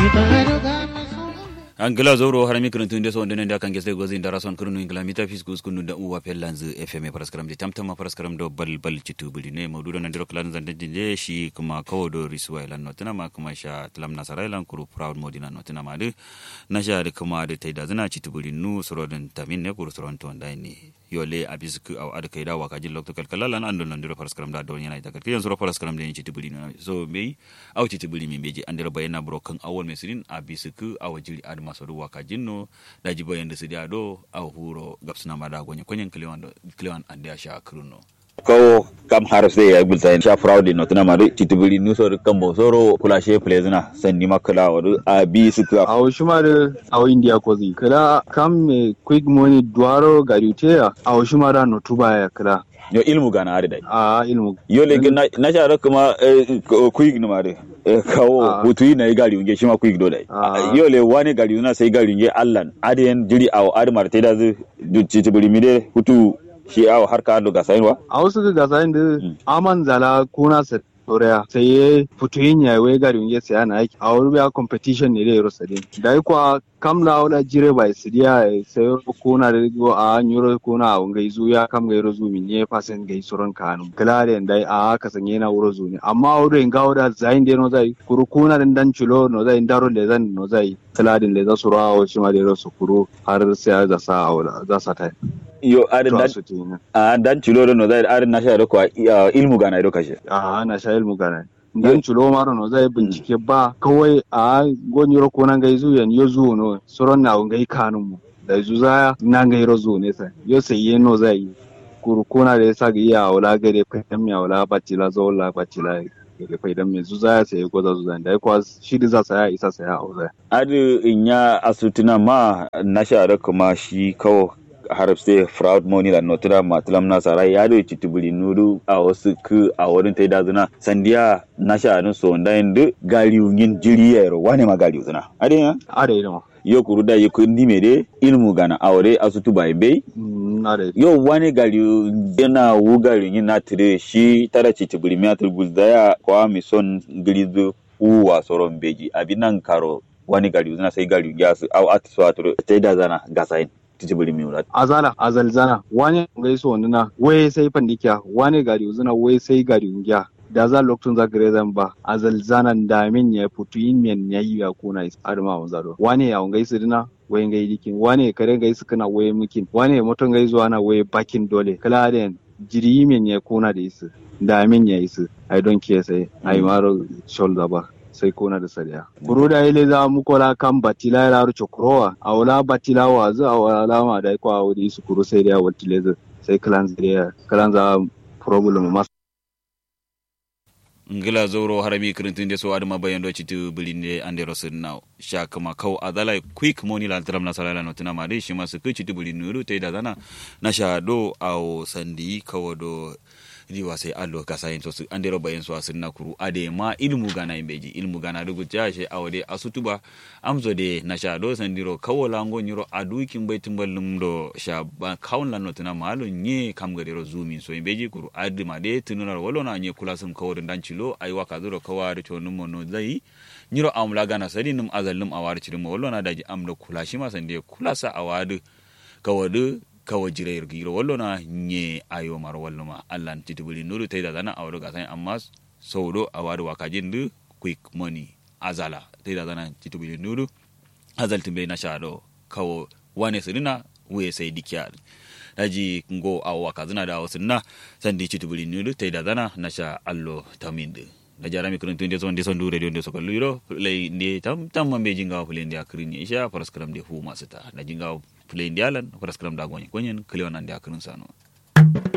Angela Zoro harami kuruntu ndeso ondene nda kangese gozi ndara son kurunu ingla mita fiskus kunu da uwa pelanzu FM paraskaram de tamtama paraskaram do bal citu buline mawdudo na ndiro klan zande dinje shi kuma kawodo riswa ilan notana ma kuma sha tlam nasara ilan kuru proud modina notana ma de na sha de kuma de taida zana citu bulinu sorodin tamin ne kuru soronto ndani yole abisku aw ad kaida waka jil lokto kalkala na andon ndiro paraskaram da don yana ita kiyan soro paraskaram de citu bulinu so me aw citu bulimi beji andira bayana brokan awol mesrin abisku aw jili masoru waka jinno daji boyende sidi ado aw huro gapsuna mada gonye konyen klewan ande asha kruno ko kam harse ya bulta sha fraud no tana mari titubuli nusor kambo soro kula she plezna sanni makala wadu abi suka aw shumare aw india kozi kala kam quick money duaro garutea aw shumara no tubaya kala yo ilmu gana are dai ilmu yo le na sha kuma quick no mari kawo hutu na gari unge shi ma quick do dai yo le wani gari na sai gari unge allan adiyan jiri aw admar te da zu titubuli mide hutu shi aw har ka ando gasainwa aw su gasain de aman zala kuna sa torea sai futuin ya we gari unge sai ana aiki aw rubiya competition ne da rosadin dai kwa kamla wala jire bai sidia sai kuna da go a nyuro kuna unga izuya kam ga rozu minye pasen ga isuran kanu klare dai a ka sanye na rozu ne amma wuro inga wada zain de no zai kuru kuna dan chulo no zai ndaro le zan no zai kladin le za sura o shi ma de rosu kuru har sai za sa wala za sa tai yo dan chulo no zai arin na sha ko ilmu gana do kashe na sha ilmu gana dan chulo maro no zai bincike ba kawai a gonyoro ko nan gaizu yan yozu no soron na ngai kanun mu da zuza nan gai rozu ne sai yo sai yeno zai kurukuna da yasa ga iya wala gare kan ya wala bacila zo wala bacila da faidan mai zuza sai ko za zuza da kwa shi da za saya isa saya auza adu inya asutuna ma na share kuma shi kawo harfste fraud money la notra matlam na sarai ya do titubuli nuru a wasu ku a wurin tai dazuna sandiya na sha'anin so ndayin gari ungin jiriyero wane ma gari uzuna ade no yo kuru da yi kundi mere ilmu gana aure asutu bai yo wane gari yana wu gari yin na tire shi tara titubuli mi atribul daya kwa mi son grizu uwa soron beji abinan karo wani gari uzuna sai gari gasu au atso atro tai dazana gasain titibuli miulat azalzana wani gaiso wanduna waye sai fandikiya wani gari uzuna waye sai gari ungiya da za lokacin za gare zan ba azalzanan damin ya futu yin men yayi ya kuna is arma wanzaro wani ya gaiso dina waye gai dikin wani kare gaiso kana waye mukin wani mutum gaiso ana waye bakin dole kala den jiri men ya kuna da isu damin ya isu I don't care sai ai maro shoulder ba sai kona da sariya kuro da ile za mu kola kan batila ya ruce kurowa a wala batila wa za a wala lama da kwa wuri su kuro sai da watile sai kalan za problem mas ngila zoro harami kirintin de so adama bayan do citu bilinde andero sunna sha kama kau adala quick money la tram na sala no tuna mari shi masu citu bilinu te da zana na sha do aw sandi kawodo riwa sai allo ka sayin to su andero bayan su asinna kuru ade ma ilmu gana imbeji ilmu gana dugu jashe awde asutuba amzo de na sha do sandiro kawola ngonyiro adukin baitin ballum do sha ba kawun la notuna malo nye kam gadero zoomin so imbeji kuru ade ma de tununar wolona nye kulasum kawodo danchilo ay waka zuro kawari to numo no zai nyiro amla gana sadi num azallum awar cirimo wolona daji amlo kulashi ma sande kulasa awadu kawadu kawo jirayir giro wallo na nye ayo mar wallo ma allan titubuli nuru taida dana awdo gasan amma sawdo awadu wakajin du quick money azala taida dana titubuli nuru azal timbe na shado kawo wane sirina we sai dikyar daji ngo aw wakazina da wasunna sandi titubuli nuru taida dana na sha allo taminde da jarami kun tunde son de son dure de so kalluiro lay ndi tam mambe jinga fulen dia krini isha paraskram de fu masata da jinga fulen dialan paraskram da gonyen klewan ande akrun sano